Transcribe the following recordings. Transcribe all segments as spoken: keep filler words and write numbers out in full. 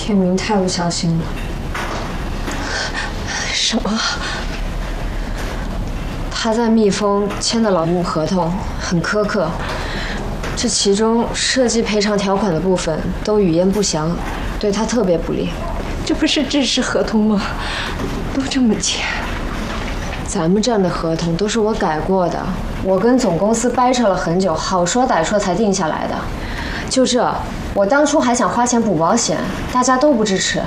天明太不小心了。 什么？ 他在蜜蜂签的劳务合同很苛刻，这其中涉及赔偿条款的部分都语焉不详，对他特别不利。 这不是正式合同吗？都这么签。 咱们这样的合同都是我改过的，我跟总公司掰扯了很久，好说歹说才定下来的。就这，我当初还想花钱补保险，大家都不支持。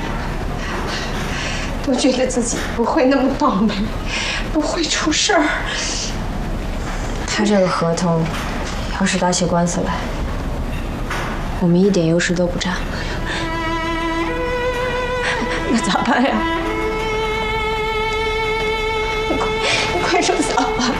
都觉得自己不会那么倒霉，不会出事儿。 他这个合同，要是打起官司来，我们一点优势都不占。 那咋办呀？你快，你快说咋办？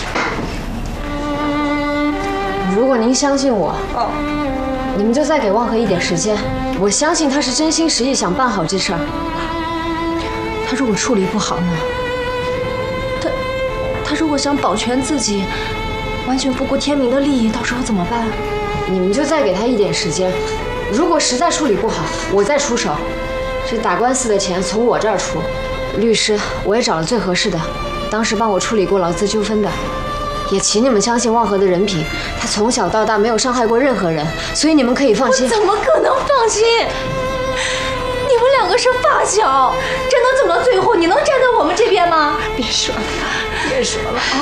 如果您相信我， 哦， 你们就再给望和一点时间。我相信他是真心实意想办好这事儿。他如果处理不好呢？他他如果想保全自己，完全不顾天明的利益，到时候怎么办？你们就再给他一点时间。如果实在处理不好，我再出手。这打官司的钱从我这儿出，律师我也找了最合适的，当时帮我处理过劳资纠纷的。也请你们相信望和的人品，他从小到大没有伤害过任何人，所以你们可以放心。 我怎么可能放心？你们两个是发小，真的走到最后，你能站在我们这边吗？别说了，别说了啊！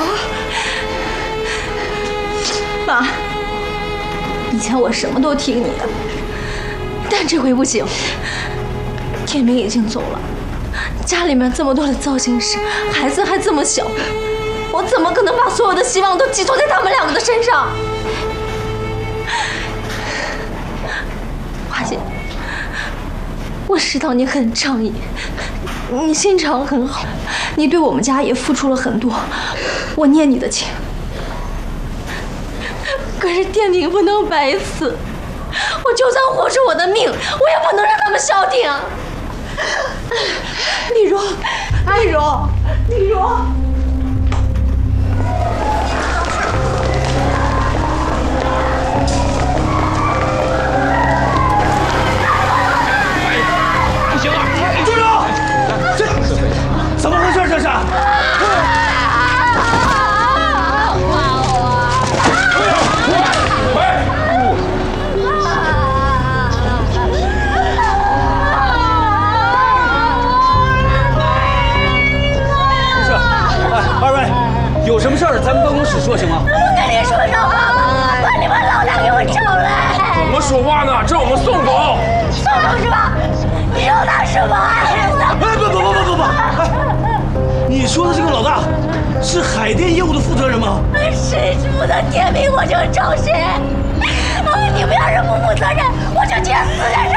妈，以前我什么都听你的，但这回不行。天明已经走了，家里面这么多的糟心事，孩子还这么小，我怎么可能把所有的希望都寄托在他们两个的身上？华姐，我知道你很仗义，你心肠很好，你对我们家也付出了很多，我念你的情。可是天明不能白死，我就算豁出我的命，我也不能让他们消停。丽蓉，丽蓉，丽蓉。 不行啊！住手！这怎么回事？这是？有什么事儿，咱们办公室说行吗？ 我跟你说说话吧，把你们老大给我找来。 怎么说话呢？这我们宋总。 宋总是吧？你有他什么儿子？ 哎，不不不不不不！哎，你说的这个老大是海淀业务的负责人吗？ 谁负责天明我就找谁。啊，你们要是不负责任，我就去死在这